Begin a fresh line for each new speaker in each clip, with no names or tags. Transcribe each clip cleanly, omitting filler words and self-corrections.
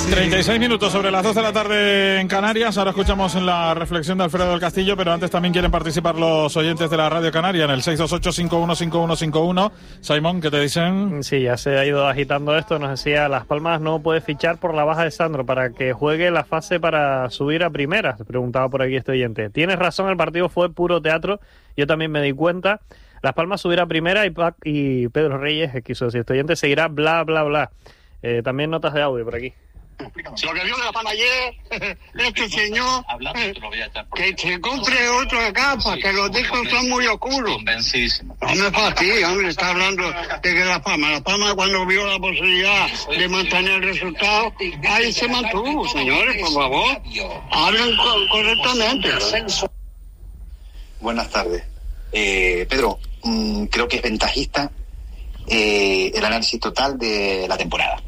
36 minutos sobre las 2 de la tarde en Canarias. Ahora escuchamos la reflexión de Alfredo del Castillo, pero antes también quieren participar los oyentes de la Radio Canaria en el 628-515151. Simón, ¿qué te dicen?
Sí, ya se ha ido agitando esto. Nos decía, Las Palmas no puede fichar por la baja de Sandro para que juegue la fase para subir a primera. Preguntaba por aquí este oyente. Tienes razón, el partido fue puro teatro. Yo también me di cuenta. Las Palmas subirá a primera y Pedro Reyes, que quiso decir este oyente, seguirá bla, bla, bla. También notas de audio por aquí.
Lo que vio de La Palma ayer, este señor, que se compre otro acá, porque los discos son muy oscuros. No me fastidia, hombre, está hablando de que La Palma cuando vio la posibilidad de mantener el resultado, ahí se mantuvo, señores, por favor, hablen correctamente.
Buenas tardes. Pedro, creo que es ventajista el análisis total de la temporada.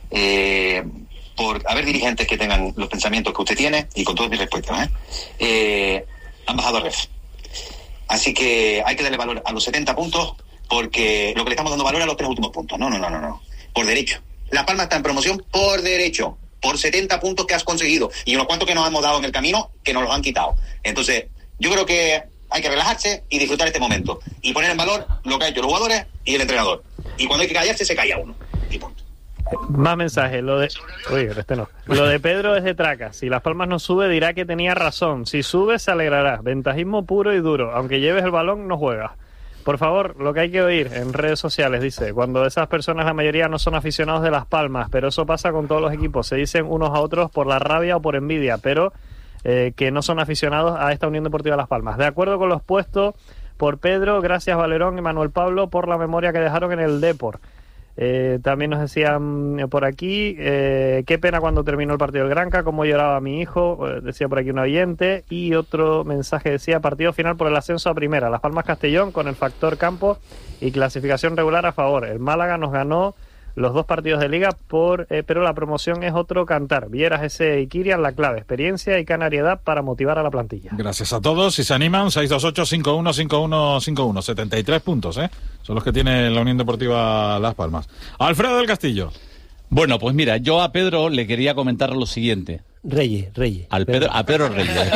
Por haber dirigentes que tengan los pensamientos que usted tiene, y con todas mis respuestas, han bajado a ref. Así que hay que darle valor a los 70 puntos, porque lo que le estamos dando valor a los 3 últimos puntos. No. Por derecho. La Palma está en promoción por derecho, por 70 puntos que has conseguido, y unos cuantos que nos hemos dado en el camino, que nos los han quitado. Entonces, yo creo que hay que relajarse y disfrutar este momento, y poner en valor lo que han hecho los jugadores y el entrenador. Y cuando hay que callarse, se calla uno. Y punto.
Más mensajes. Lo de Pedro es de traca. Si Las Palmas no sube, dirá que tenía razón. Si sube, se alegrará. Ventajismo puro y duro. Aunque lleves el balón, no juegas. Por favor, lo que hay que oír en redes sociales, dice, cuando esas personas, la mayoría, no son aficionados de Las Palmas, pero eso pasa con todos los equipos. Se dicen unos a otros por la rabia o por envidia, pero que no son aficionados a esta Unión Deportiva Las Palmas. De acuerdo con los puestos por Pedro, gracias Valerón y Manuel Pablo por la memoria que dejaron en el Depor. También nos decían por aquí, qué pena cuando terminó el partido del Granca, cómo lloraba mi hijo, decía por aquí un oyente. Y otro mensaje decía, partido final por el ascenso a primera, Las Palmas Castellón con el factor campo y clasificación regular a favor. El Málaga nos ganó los 2 partidos de liga, pero la promoción es otro cantar. Vieras ese y Kirian la clave, experiencia y canariedad para motivar a la plantilla.
Gracias a todos. Si se animan, 628-515151. 73 puntos, son los que tiene la Unión Deportiva Las Palmas. Alfredo del Castillo.
Bueno, pues mira, yo a Pedro le quería comentar lo siguiente.
Reyes.
A Pedro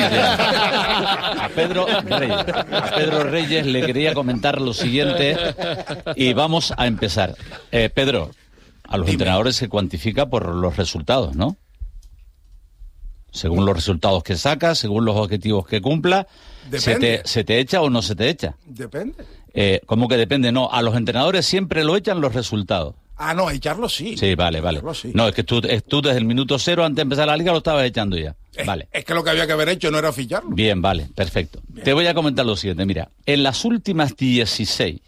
Reyes le quería comentar lo siguiente y vamos a empezar. Pedro, a los entrenadores se cuantifica por los resultados, ¿no? Según los resultados que sacas, según los objetivos que cumpla, ¿se te echa o no se te echa?
Depende.
¿Cómo que depende? No, a los entrenadores siempre lo echan los resultados.
Ah, no, echarlo sí.
Sí, vale.
Sí.
No, es que tú desde el minuto 0, antes de empezar la liga, lo estabas echando ya. Vale.
Es que lo que había que haber hecho no era ficharlo.
Bien, vale, perfecto. Bien. Te voy a comentar lo siguiente, mira, en las últimas 16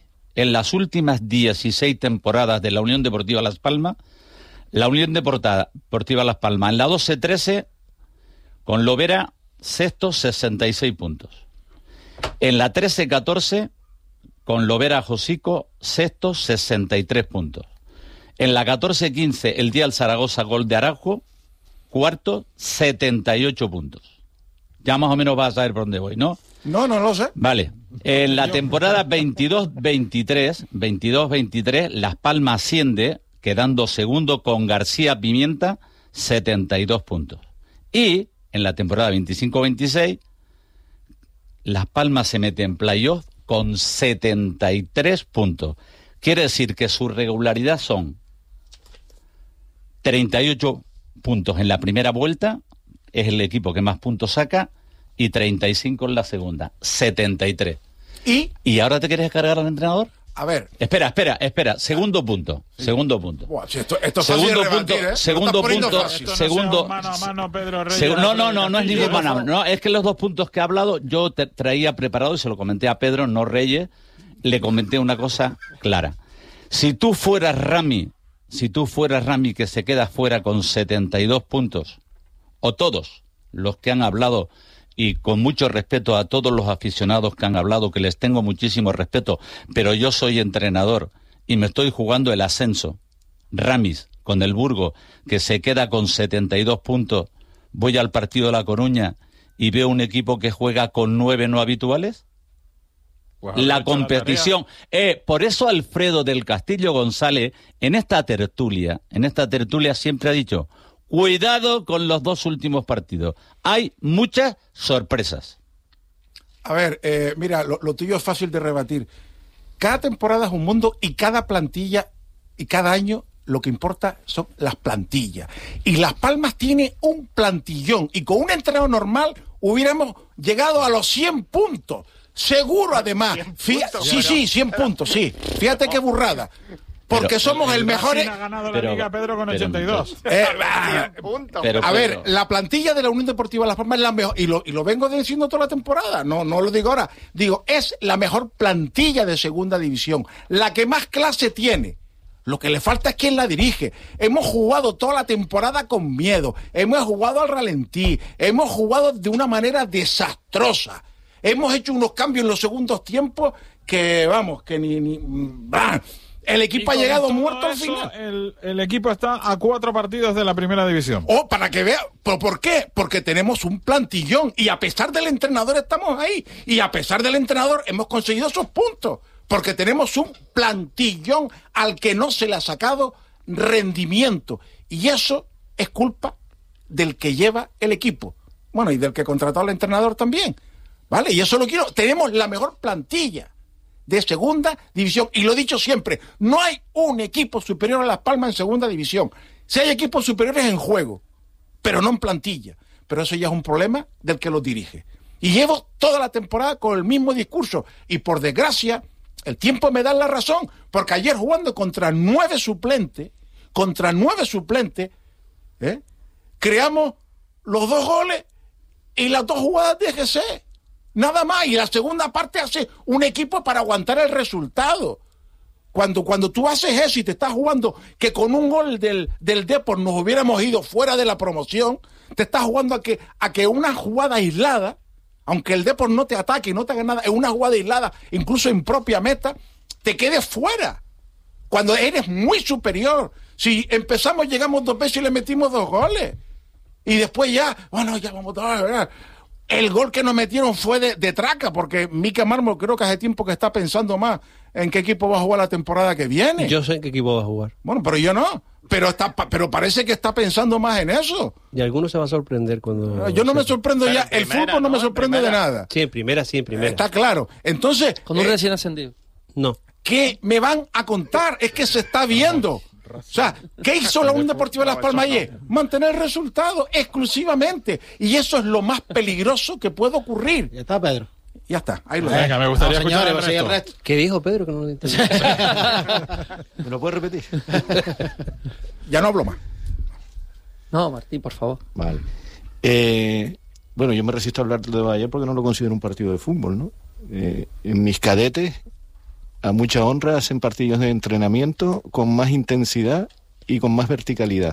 temporadas de la Unión Deportiva Las Palmas, la Unión Deportiva Las Palmas, en la 12-13, con Lovera, sexto, 66 puntos. En la 13-14, con Lovera Josico, sexto, 63 puntos. En la 14-15, el día del Zaragoza, gol de Araujo, cuarto, 78 puntos. Ya más o menos vas a saber por dónde voy, ¿no?
No lo sé.
Vale. En la temporada 22-23, Las Palmas asciende, quedando segundo con García Pimienta, 72 puntos. Y en la temporada 25-26, Las Palmas se mete en playoff con 73 puntos. Quiere decir que su regularidad son 38 puntos en la primera vuelta, es el equipo que más puntos saca, y 35 en la segunda, 73. ¿Y ahora te quieres cargar al entrenador?
A ver.
Espera, segundo punto.
Sí.
Segundo punto.
Buah, si esto es segundo punto,
segundo punto, segundo.
Mano a mano, Pedro Reyes.
No es ningún mano a mano. No, es que los 2 puntos que he hablado yo te traía preparado y se lo comenté a Pedro, no Reyes, le comenté una cosa clara. Si tú fueras Rami que se queda fuera con 72 puntos, o todos los que han hablado, y con mucho respeto a todos los aficionados que han hablado, que les tengo muchísimo respeto, pero yo soy entrenador y me estoy jugando el ascenso. Ramis, con el Burgo, que se queda con 72 puntos, voy al partido de La Coruña y veo un equipo que juega con 9 no habituales. Pues la competición. Por eso Alfredo del Castillo González, en esta tertulia siempre ha dicho, cuidado con los 2 últimos partidos. Hay muchas sorpresas.
A ver, mira, lo tuyo es fácil de rebatir. Cada temporada es un mundo y cada plantilla y cada año lo que importa son las plantillas. Y Las Palmas tiene un plantillón y con un entrenador normal hubiéramos llegado a los 100 puntos. Seguro, además. 100 puntos, sí. Fíjate qué burrada. Porque somos el mejor.
Ha ganado la Liga, Pedro, con 82.
A ver, la plantilla de la Unión Deportiva Las Palmas es la mejor. Y lo vengo diciendo toda la temporada. No lo digo ahora. Digo, es la mejor plantilla de segunda división. La que más clase tiene. Lo que le falta es quien la dirige. Hemos jugado toda la temporada con miedo. Hemos jugado al ralentí. Hemos jugado de una manera desastrosa. Hemos hecho unos cambios en los segundos tiempos que, vamos, que ni el equipo ha llegado muerto al final.
El equipo está a 4 partidos de la primera división.
Para que vea. ¿Por qué? Porque tenemos un plantillón y a pesar del entrenador estamos ahí. Y a pesar del entrenador hemos conseguido esos puntos. Porque tenemos un plantillón al que no se le ha sacado rendimiento. Y eso es culpa del que lleva el equipo. Bueno, y del que contrató al entrenador también. ¿Vale? Y eso lo quiero. Tenemos la mejor plantilla de segunda división. Y lo he dicho siempre, no hay un equipo superior a Las Palmas en segunda división. Sí hay equipos superiores en juego, pero no en plantilla. Pero eso ya es un problema del que lo dirige. Y llevo toda la temporada con el mismo discurso. Y por desgracia, el tiempo me da la razón. Porque ayer jugando contra 9 suplentes, creamos los 2 goles y las 2 jugadas de GC. Nada más, y la segunda parte hace un equipo para aguantar el resultado. Cuando tú haces eso y te estás jugando que con un gol del Depor nos hubiéramos ido fuera de la promoción, te estás jugando a que una jugada aislada, aunque el Depor no te ataque y no te haga nada, en una jugada aislada, incluso en propia meta, te quedes fuera. Cuando eres muy superior. Si empezamos, llegamos 2 veces y le metimos 2 goles. Y después ya vamos a ver. El gol que nos metieron fue de traca, porque Mica Mármol creo que hace tiempo que está pensando más en qué equipo va a jugar la temporada que viene.
Yo sé en qué equipo va a jugar.
Bueno, pero yo no. Pero parece que está pensando más en eso.
Y alguno se va a sorprender cuando...
Yo no me sorprendo ya. El fútbol no me sorprende de nada.
Sí, en primera.
Está claro. Entonces...
Con un recién ascendido.
No.
¿Qué me van a contar? Es que se está viendo. O sea, ¿qué hizo la Unión Deportiva Las Palmas ayer? Mantener el resultado exclusivamente. Y eso es lo más peligroso que puede ocurrir.
Ya está, Pedro.
Ya está, ahí lo
Venga, me gustaría escuchar el resto.
¿Qué dijo Pedro que no lo entendí?
¿Me lo puedes repetir?
Ya no hablo más.
No, Martín, por favor.
Vale. Bueno, yo me resisto a hablar de ayer porque no lo considero un partido de fútbol, ¿no? En mis cadetes, a mucha honra, hacen partidos de entrenamiento con más intensidad y con más verticalidad.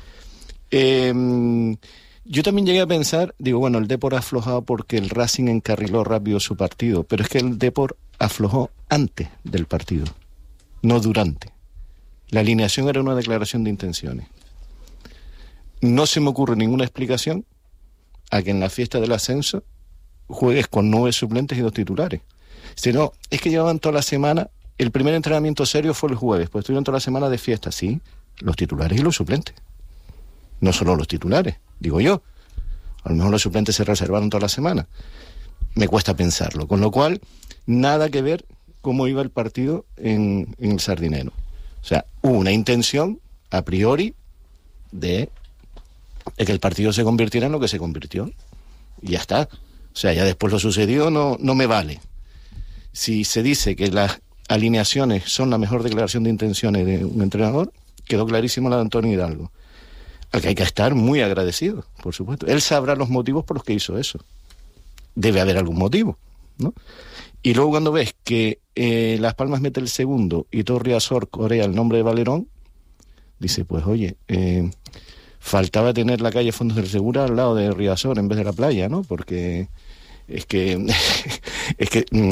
Yo también llegué a pensar, digo, bueno, el Depor ha aflojado porque el Racing encarriló rápido su partido, pero es que el Depor aflojó antes del partido, no durante. La alineación era una declaración de intenciones. No se me ocurre ninguna explicación a que en la fiesta del ascenso juegues con 9 suplentes y 2 titulares. Si no, es que llevaban toda la semana, el primer entrenamiento serio fue el jueves, pues estuvieron toda la semana de fiesta, sí, los titulares y los suplentes. No solo los titulares, digo yo. A lo mejor los suplentes se reservaron toda la semana. Me cuesta pensarlo, con lo cual, nada que ver cómo iba el partido en el Sardinero. O sea, hubo una intención, a priori, de que el partido se convirtiera en lo que se convirtió. Y ya está. O sea, ya después lo sucedido no me vale. Si se dice que las alineaciones son la mejor declaración de intenciones de un entrenador, quedó clarísimo la de Antonio Hidalgo. Al que hay que estar muy agradecido, por supuesto. Él sabrá los motivos por los que hizo eso. Debe haber algún motivo, ¿no? Y luego cuando ves que Las Palmas mete el segundo y Torre Azor corea el nombre de Valerón, dice, pues oye, faltaba tener la calle Fondos del Segura al lado de Riazor en vez de la playa, ¿no? Porque es que